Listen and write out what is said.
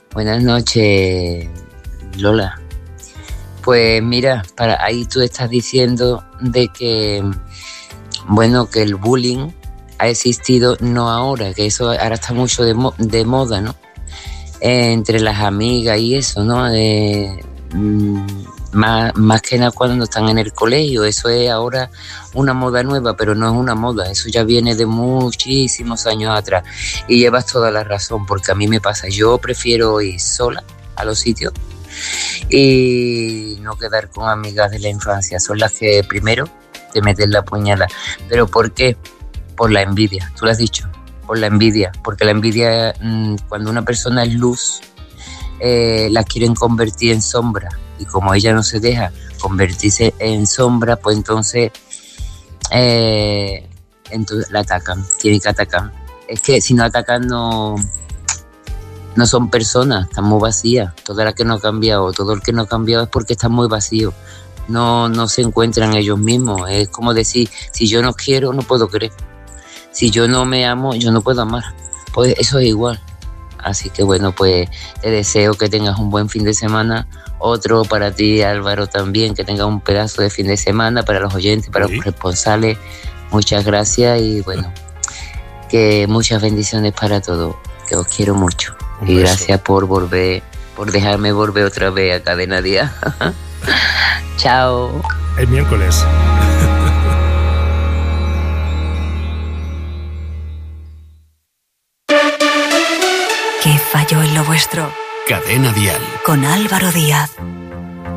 Buenas noches, Lola. Pues mira, ahí tú estás diciendo de que, bueno, que el bullying ha existido no ahora, que eso ahora está mucho de moda, ¿no? Entre las amigas y eso, ¿no? Más que nada cuando están en el colegio, eso es ahora una moda nueva, pero no es una moda, eso ya viene de muchísimos años atrás y llevas toda la razón, porque a mí me pasa, yo prefiero ir sola a los sitios y no quedar con amigas de la infancia, son las que primero te meten la puñalada. ¿Pero por qué? Por la envidia, tú lo has dicho, por la envidia, porque la envidia, cuando una persona es luz, la quieren convertir en sombra, y como ella no se deja convertirse en sombra, pues entonces la atacan, tienen que atacar. Es que si no atacan no son personas, están muy vacías. Toda la que no ha cambiado, todo el que no ha cambiado es porque están muy vacíos. No se encuentran ellos mismos. Es como decir, si yo no quiero, no puedo querer. Si yo no me amo, yo no puedo amar. Pues eso es igual. Así que bueno, pues te deseo que tengas un buen fin de semana. Otro para ti, Álvaro, también, que tengas un pedazo de fin de semana, para los oyentes, para los responsables. Muchas gracias y bueno, que muchas bendiciones para todos, que os quiero mucho. Y gracias por dejarme volver otra vez a Cadena Día. Chao. El miércoles. ¿Qué falló en lo vuestro? Cadena Dial. Con Álvaro Díaz.